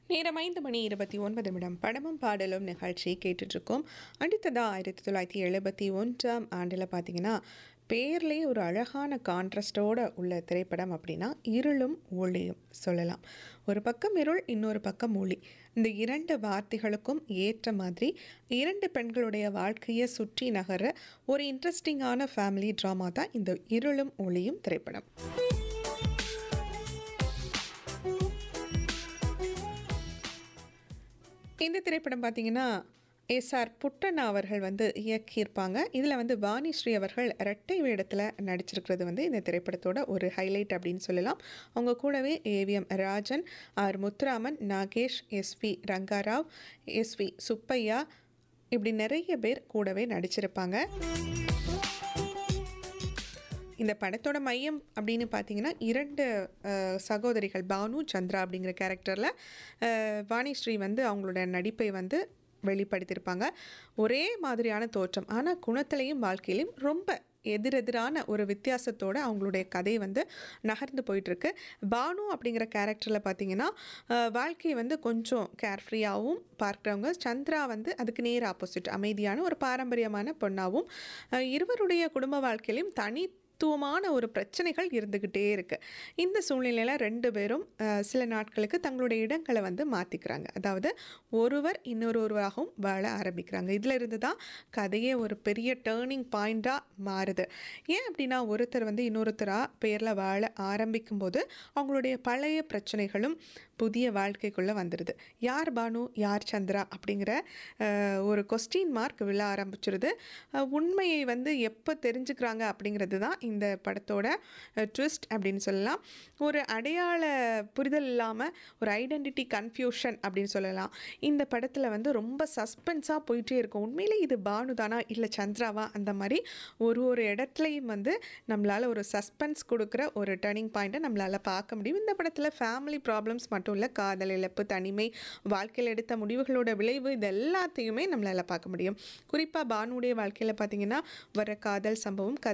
நேரம் 5:29 படமும் பாடலும் நிகழ்ச்சி கேட்டுட்ருக்கோம். அடுத்ததாக 1971 ஆண்டில் பார்த்தீங்கன்னா பேர்லேயே ஒரு அழகான கான்ட்ராஸ்டோட உள்ள திரைப்படம் அப்படின்னா இருளும் ஒளியும் சொல்லலாம். ஒரு பக்கம் இருள், இன்னொரு பக்கம் ஒளி. இந்த இரண்டு வார்த்தைகளுக்கும் ஏற்ற மாதிரி இரண்டு பெண்களுடைய வாழ்க்கையை சுற்றி நகர ஒரு இன்ட்ரெஸ்டிங்கான ஃபேமிலி ட்ராமா தான் இந்த இருளும் ஒளியும் திரைப்படம். இந்த திரைப்படம் பார்த்தீங்கன்னா எஸ்ஆர் புட்டண்ணா அவர்கள் இயக்கியிருப்பாங்க. இதில் வாணிஸ்ரீ அவர்கள் இரட்டை வேடத்தில் நடிச்சிருக்கிறது இந்த திரைப்படத்தோட ஒரு ஹைலைட் அப்படின்னு சொல்லலாம். அவங்க கூடவே AVM Rajan, R Muthuraman, Nagesh, SV Ranga Rao, SV Subbaiah, இப்படி நிறைய பேர் கூடவே நடிச்சிருப்பாங்க. இந்த படத்தோட மையம் அப்படின்னு பார்த்தீங்கன்னா இரண்டு சகோதரிகள் பானு சந்திரா அப்படிங்கிற கேரக்டரில் வாணிஸ்ரீ அவங்களோட நடிப்பை வெளிப்படுத்தியிருப்பாங்க. ஒரே மாதிரியான தோற்றம், ஆனால் குணத்திலையும் வாழ்க்கையிலையும் ரொம்ப எதிரெதிரான ஒரு வித்தியாசத்தோடு அவங்களுடைய கதை நகர்ந்து போயிட்டுருக்கு. பானு அப்படிங்கிற கேரக்டரில் பார்த்தீங்கன்னா வாழ்க்கையை கொஞ்சம் கேர்ஃப்ரீயாகவும் பார்க்குறவங்க, சந்திரா அதுக்கு நேர் ஆப்போசிட் அமைதியான ஒரு பாரம்பரியமான பொண்ணாகவும், இருவருடைய குடும்ப வாழ்க்கையிலையும் தனித்துவமான ஒரு பிரச்சனைகள் இருந்துக்கிட்டே இருக்குது. இந்த சூழ்நிலையில் ரெண்டு பேரும் சில நாட்களுக்கு தங்களுடைய இடங்களை மாற்றிக்கிறாங்க. அதாவது ஒருவர் இன்னொருவராகவும் வாழ ஆரம்பிக்கிறாங்க. இதில் இருந்து தான் கதையே ஒரு பெரிய டேர்னிங் பாயிண்ட்டாக மாறுது. ஏன் அப்படின்னா ஒருத்தர் இன்னொருத்தராக பேரில் வாழ ஆரம்பிக்கும்போது அவங்களுடைய பழைய பிரச்சனைகளும் புதிய வாழ்க்கைக்குள்ளே வந்துடுது. யார் பானு, யார் சந்திரா அப்படிங்கிற ஒரு கொஸ்டின் மார்க் விழ ஆரம்பிச்சிருது. உண்மையை எப்போ தெரிஞ்சுக்கிறாங்க அப்படிங்கிறது தான் இந்த படத்தோட ட்விஸ்ட் அப்படின்னு சொல்லலாம். ஒரு அடையாள புரிதல் இல்லாமல் ஒரு ஐடென்டிட்டி கன்ஃபியூஷன் அப்படின்னு சொல்லலாம். இந்த படத்தில் ரொம்ப சஸ்பென்ஸாக போயிட்டே இருக்கும். உண்மையிலே இது பானு தானா இல்லை சந்திராவா, அந்த மாதிரி ஒரு இடத்துலையும் நம்மளால் ஒரு சஸ்பென்ஸ் கொடுக்குற ஒரு டர்னிங் பாயிண்ட்டை நம்மளால் பார்க்க முடியும். இந்த படத்தில் ஃபேமிலி ப்ராப்ளம்ஸ் மட்டும் இல்லை, காதல், இழப்பு, தனிமை, வாழ்க்கையில் எடுத்த முடிவுகளோட விளைவு, இது எல்லாத்தையுமே நம்மளால் பார்க்க முடியும். குறிப்பாக பானுடைய வாழ்க்கையில் பார்த்திங்கன்னா வர காதல் சம்பவம்,